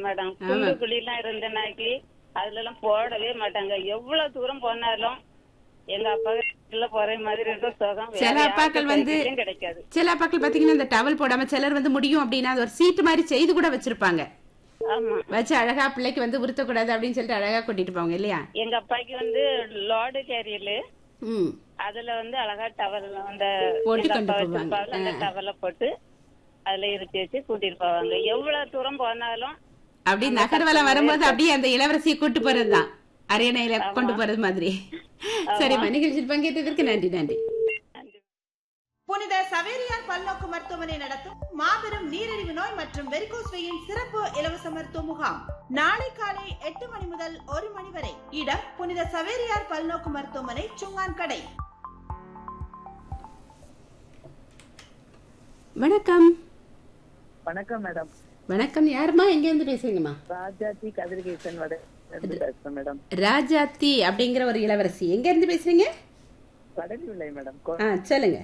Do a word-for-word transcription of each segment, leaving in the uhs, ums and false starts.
Madam. ஆமா. குண்டு குழி எல்லாம் இருந்தனாக்கி அதுல எல்லாம் போடவே மாட்டாங்க. எவ்வளவு தூரம் போனாலும் எங்க அப்பா வீட்டுல போற மாதிரி இருக்கும் சுகம். வேற சில அப்பாக்கள் யாருக்கும் வந்து கிடைக்கவே கிடைக்காது. சில அப்பாக்கள் பாத்தீங்கன்னா இந்த டவல் போடாம சிலர் வந்து முடியும் அப்படின்னா அது ஒரு சீட்டு மாதிரி செய்து கூட வச்சிருப்பாங்க. ஆமா. வச்சு அழகா பிள்ளைக்கு வந்து உறுத்தக்கூடாது அப்படின்னு சொல்லிட்டு அழகா கொட்டிட்டு போவாங்க இல்லையா? எங்க அப்பாக்கு வந்து லோடு கேரியலு ம் அதுல வந்து அழகா டவல் அந்த போட்டு எங்க கொண்டு அப்பா போவாங்க. வச்சிருப்பாங்க அந்த டவலை போட்டு அதுல இருத்தி வச்சு கூட்டிட்டு போவாங்க. எவ்வளவு தூரம் போனாலும் அப்படி நகர்வலம் வரும்போது அப்படியே அந்த இளவரசியை கூட்டு போறதுதான் அரியணையில கொண்டு போறது மாதிரி. சரிம்மா, நிகழ்ச்சியில் பங்கேற்றதற்கு நன்றி நன்றி. புனித சவேரியார் பல்நோக்கு மருத்துவமனை நடத்தும் மாபெரும் நீரிழிவு நோய் மற்றும் வெரிகோஸ் வெயின் சிறப்பு இலவச மருத்துவ முகாம் நாளை காலை எட்டு மணி முதல் ஒரு மணி வரை. இடம் புனித சவேரியார் பல்நோக்கு மருத்துவமனை, சுங்கான் கடை. வணக்கம். வணக்கம் மேடம். வணக்கம். யாருமா எங்க இருந்து பேசுறீங்கம்மா? ராஜாத்தி கதிர்கேசன் வட பேசுறேன் மேடம். ராஜாத்தி அப்படிங்கிற ஒரு இளவரசி எங்க இருந்து பேசுறீங்க? கடலில்லை மேடம். ஆ சொல்லுங்க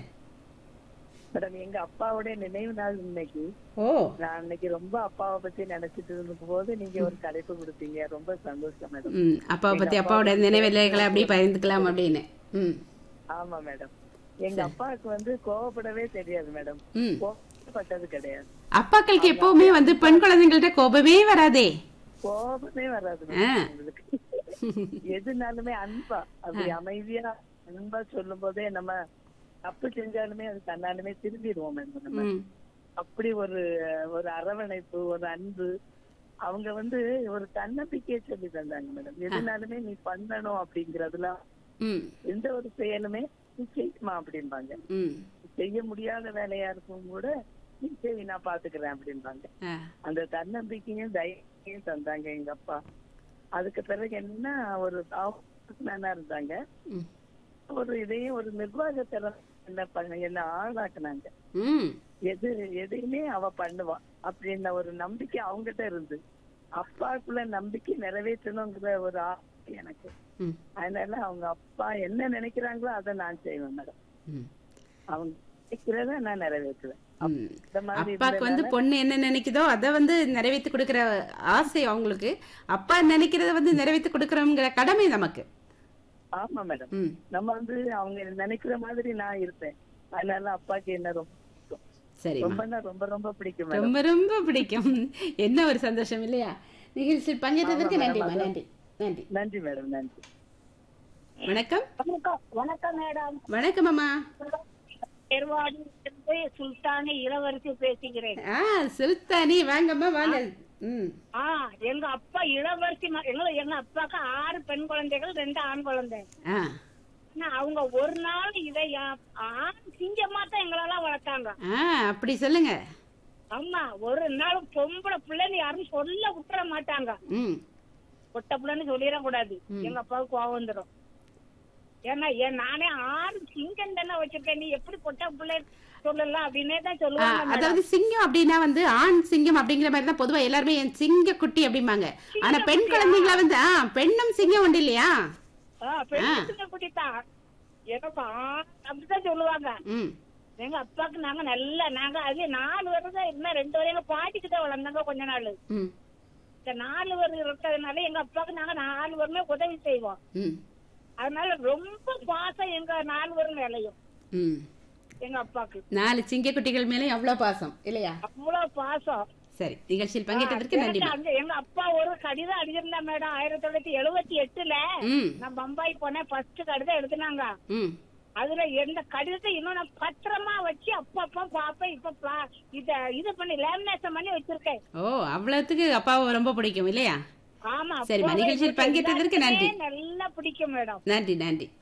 மேடம், எங்க அப்பாவுடைய நினைவு நாள் இன்னைக்கு. ஓ, நான் அன்னைக்கு ரொம்ப அப்பாவை பத்தி நினைச்சிட்டு இருக்கும் போது நீங்க ஒரு தலைப்பு கொடுத்தீங்க. ரொம்ப சந்தோஷம் மேடம். ம் அப்பாவை பத்தி அப்பாவோட நினைவில்லைகளை அப்படி பகிர்ந்துக்கலாம் அப்படின்னு. ம் ஆமா மேடம். எங்க அப்பாவுக்கு வந்து கோவப்படவே தெரியாது மேடம். ம் கோவப்பட்டது கிடையாது. அப்பாக்களுக்கு எப்பவுமே வந்து பெண் குழந்தைங்கள்ட்ட கோபமே வராதே. கோபமே வராது மேடம். உங்களுக்கு எதுனாலுமே அன்பா அப்படி அமைதியா அன்பா சொல்லும் போதே நம்ம தப்பு செஞ்சாலுமே அது தன்னாலுமே திரும்பிடுவோம் மேடம். நம்ம ம் அப்படி ஒரு ஒரு அரவணைப்பு, ஒரு அன்பு. அவங்க வந்து ஒரு தன்னம்பிக்கையை சொல்லி தந்தாங்க மேடம். எதுனாலுமே நீ பண்ணணும் அப்படிங்கறதுலாம் ம் எந்த ஒரு செயலுமே நீ செய்யுமா அப்படிம்பாங்க. ம் செய்ய முடியாத வேலையா இருக்கும் கூட நீ சரி நான் பாத்துக்கிறேன் அப்படிம்பாங்க. ஆ அந்த தன்னம்பிக்கையும் தைரியத்தையும் தந்தாங்க எங்க அப்பா. அதுக்கு பிறகு என்ன ஒரு நானா இருந்தாங்க. ம் ஒரு இதையும் ஒரு நிர்வாகத்தில என்ன பண்ண என்ன ஆளாக்குனாங்க. ம் எது எதையுமே அவ பண்ணுவா அப்படின்ன ஒரு நம்பிக்கை அவங்ககிட்ட இருந்து அப்பாக்குள்ள நம்பிக்கை நிறைவேற்றணுங்கிற ஒரு ஆசை எனக்கு. ம் அதனால அவங்க அப்பா என்ன நினைக்கிறாங்களோ அதை நான் செய்வேன் மேடம். ம் அவங்க நினைக்கிறத நான் நிறைவேற்றுவேன். இந்த மாதிரி அப்பாக்கு வந்து பொண்ணு என்ன நினைக்குதோ அதை வந்து நிறைவேற்றி கொடுக்கிற ஆசை அவங்களுக்கு. அப்பா நினைக்கிறத வந்து நிறைவேற்றி கொடுக்கறோங்கிற கடமை நமக்கு. ஆமா மேடம். ம் நம்ம வந்து அவங்க நினைக்கிற மாதிரி நான் இருப்பேன். அதனால அப்பாக்கு என்ன ரொம்ப பிடிக்கும். சரி, ரொம்ப ரொம்ப ரொம்ப பிடிக்கும் மேடம். ரொம்ப ரொம்ப பிடிக்கும். என்ன ஒரு சந்தோஷம் இல்லையா? நிகழ்ச்சியில் பங்கேற்றதற்கு நன்றிமா. நன்றி நன்றி நன்றி மேடம். நன்றி. வணக்கம். வணக்கம் மேடம். வணக்கம் அம்மா. சுல்தானி இளவரசி பேசுகிறேன். ஆ சுல்தானி, வாங்கம்மா வாங்க. ம் ஆ எங்க அப்பா இளவரசி. எங்க அப்பாக்கு ஆறு பெண் குழந்தைகள், ரெண்டு ஆண் குழந்தை. ஆ அவங்க ஒரு நாள் இதை ஆண் சிங்கமா தான் எங்களெல்லாம் வளர்த்தாங்க. ஆ அப்படி சொல்லுங்க. ஆமா, ஒரு நாள் பொம்பளை பிள்ளைன்னு யாரும் சொல்ல விட்டுற மாட்டாங்க. ம் பொட்ட பிள்ளைன்னு சொல்லிடக்கூடாது. எங்க அப்பாவுக்கு கோவம் வந்துடும். ஏன்னா ஏன் நானே ஆறு சிங்கம் தானே வச்சிருக்கேன், நீ எப்படி பொட்ட பிள்ளை சொல்லலாம் அப்படின்னே தான் சொல்லுவாங்க. அதாவது சிங்கம் அப்படின்னா வந்து ஆண் சிங்கம் அப்படிங்கிற மாதிரி தான் பொதுவா எல்லாருமே என் சிங்க குட்டி அப்படிம்பாங்க. ஆனா பெண் குழந்தைங்கள வந்து ஆ பெண்ணும் சிங்கம் உண்டு இல்லையா? சிங்க குட்டி தான் எனக்கு அப்படிதான் சொல்லுவாங்க. ம் எங்க அப்பாக்கு நாங்க நல்லா நாங்க அது நாலு வருஷம் இருந்தா ரெண்டு வரையும் எங்க பாட்டிக்கு தான் வளர்ந்தாங்க கொஞ்ச நாள். ம் இந்த நாலு வருஷம் இருக்கிறதுனால எங்க அப்பாவுக்கு நாங்க நாலு வருமே உதவி செய்வோம். ம் அதனால ரொம்ப பாசம் எங்க நாலு வரும் வேலையும். ம் எங்க அப்பாக்கு நாலு சிங்க குட்டிகள் மேலே அவ்வளவு பாசம் இல்லையா? அவ்வளவு பாசம். சரி, நிகழ்ச்சியில் பங்கேற்றதற்கு நன்றி. எங்க அப்பா ஒரு கடிதம் அடிச்சிருந்தா மேடம். ஆயிரத்தி தொள்ளாயிரத்தி எழுபத்தி எட்டுல நான் பம்பாய் போனேன். ஃபர்ஸ்ட் கடிதம் எடுத்துனாங்க. அதுல எந்த கடிதத்தை இன்னும் நான் பத்திரமா வச்சு அப்பப்ப பாப்பேன். இப்ப இத இது பண்ணி லேமினேஷன் பண்ணி வச்சிருக்கேன். ஓ, அவ்வளவுக்கு அப்பாவை ரொம்ப பிடிக்கும் இல்லையா? ஆமா. சரி, நிகழ்ச்சியில் பங்கேற்றதற்கு நன்றி. நல்லா பிடிக்கும் மேடம். நன்றி நன்றி.